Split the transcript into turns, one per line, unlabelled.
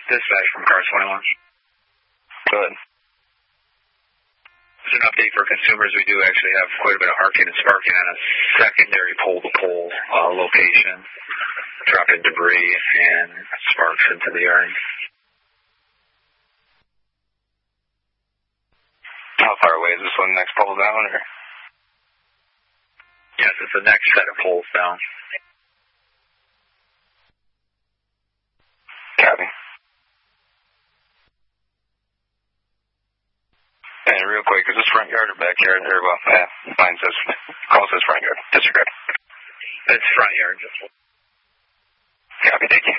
Dispatch from Car 21.
Go ahead.
As an update for consumers, we do actually have quite a bit of arcing and sparking on a secondary pole-to-pole location, dropping debris and sparks into the yard.
How far away is this one? Next pole down, or?
Yes, it's the next set of poles down.
Copy. And real quick, is this front yard or backyard? Or, well, mine says, call says front yard. Disregard.
It's front yard.
Copy, thank you.